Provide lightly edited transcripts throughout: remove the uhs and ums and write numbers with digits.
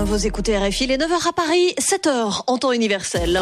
Vous écoutez RFI, les 9h à Paris, 7h en temps universel.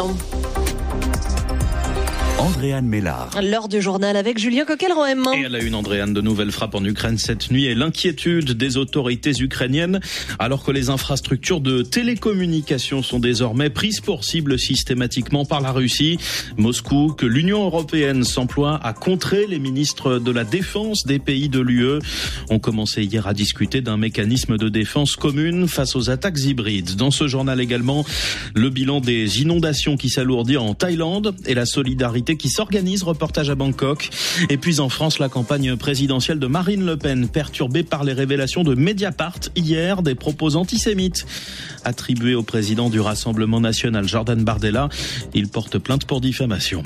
Andréane Mélard. L'heure du journal avec Julien Coquel-Rohem. Et à la une, Andréane, de nouvelles frappes en Ukraine cette nuit et l'inquiétude des autorités ukrainiennes alors que les infrastructures de télécommunications sont désormais prises pour cible systématiquement par la Russie. Moscou, que l'Union européenne s'emploie à contrer. Les ministres de la Défense des pays de l'UE ont commencé hier à discuter d'un mécanisme de défense commune face aux attaques hybrides. Dans ce journal également, le bilan des inondations qui s'alourdit en Thaïlande et la solidarité qui s'organise, reportage à Bangkok. Et puis en France, la campagne présidentielle de Marine Le Pen, perturbée par les révélations de Mediapart hier, des propos antisémites attribués au président du Rassemblement national, Jordan Bardella. Il porte plainte pour diffamation.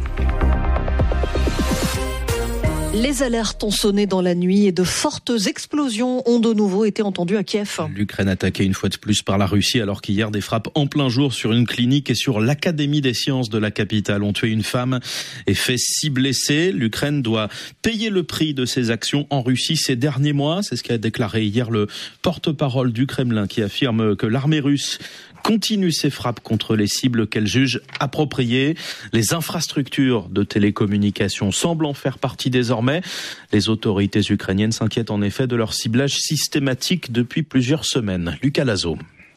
Les alertes ont sonné dans la nuit et de fortes explosions ont de nouveau été entendues à Kiev. L'Ukraine attaquée une fois de plus par la Russie alors qu'hier des frappes en plein jour sur une clinique et sur l'Académie des sciences de la capitale ont tué une femme et fait 6 blessés. L'Ukraine doit payer le prix de ses actions en Russie ces derniers mois. C'est ce qu'a déclaré hier le porte-parole du Kremlin qui affirme que l'armée russe continue ses frappes contre les cibles qu'elle juge appropriées. Les infrastructures de télécommunications semblent en faire partie désormais. Les autorités ukrainiennes s'inquiètent en effet de leur ciblage systématique depuis plusieurs semaines. Lucas Lazo.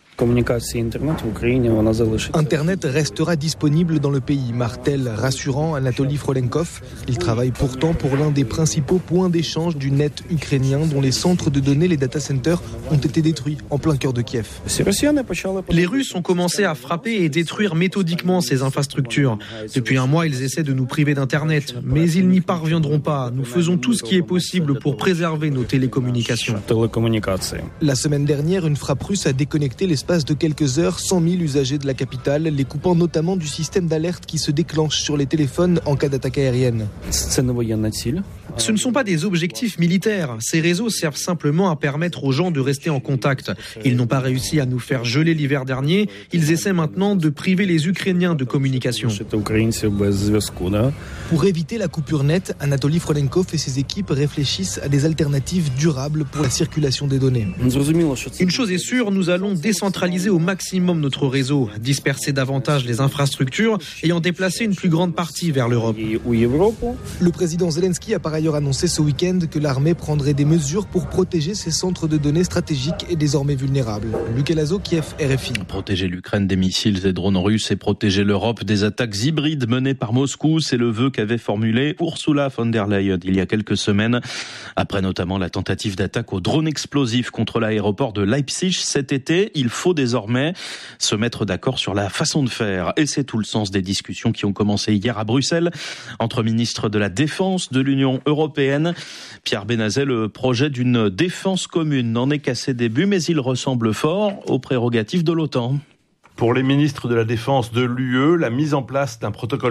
Internet restera disponible dans le pays, martèle rassurant Anatoly Frolenkov. Il travaille pourtant pour l'un des principaux points d'échange du net ukrainien dont les centres de données, les data centers, ont été détruits en plein cœur de Kiev. Les Russes ont commencé à frapper et détruire méthodiquement ces infrastructures. Depuis un mois, ils essaient de nous priver d'Internet, mais ils n'y parviendront pas. Nous faisons tout ce qui est possible pour préserver nos télécommunications. La semaine dernière, une frappe russe a déconnecté l'espace de quelques heures 100 000 usagers de la capitale, les coupant notamment du système d'alerte qui se déclenche sur les téléphones en cas d'attaque aérienne. Ce ne sont pas des objectifs militaires. Ces réseaux servent simplement à permettre aux gens de rester en contact. Ils n'ont pas réussi à nous faire geler l'hiver dernier. Ils essaient maintenant de priver les Ukrainiens de communication. Pour éviter la coupure nette, Anatoly Frolenkov et ses équipes réfléchissent à des alternatives durables pour la circulation des données. Une chose est sûre, nous allons décentraliser au maximum notre réseau, disperser davantage les infrastructures et en déplacer une plus grande partie vers l'Europe. Le président Zelensky a par ailleurs annoncé ce week-end que l'armée prendrait des mesures pour protéger ses centres de données stratégiques et désormais vulnérables. Lucas Lazo, Kiev, RFI. Protéger l'Ukraine des missiles et drones russes et protéger l'Europe des attaques hybrides menées par Moscou, c'est le vœu qu'avait formulé Ursula von der Leyen il y a quelques semaines, après notamment la tentative d'attaque au drone explosif contre l'aéroport de Leipzig cet été. Il faut désormais se mettre d'accord sur la façon de faire. Et c'est tout le sens des discussions qui ont commencé hier à Bruxelles entre ministres de la Défense de l'Union européenne. Pierre Benazet, le projet d'une défense commune n'en est qu'à ses débuts, mais il ressemble fort aux prérogatives de l'OTAN. Pour les ministres de la Défense de l'UE, la mise en place d'un protocole